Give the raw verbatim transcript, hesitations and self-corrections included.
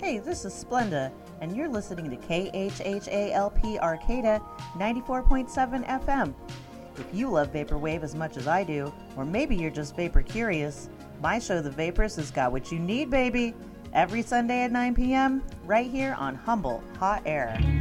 Hey, this is Splenda, and you're listening to K H H A L P Arcata ninety-four point seven F M. If you love Vaporwave as much as I do, or maybe you're just vapor curious, my show, The Vaporist, has got what you need, baby! Every Sunday at nine p.m., right here on Humble Hot Air.